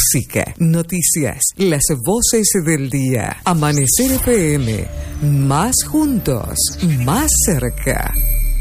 música, noticias, las voces del día. Amanecer FM, más juntos, más cerca.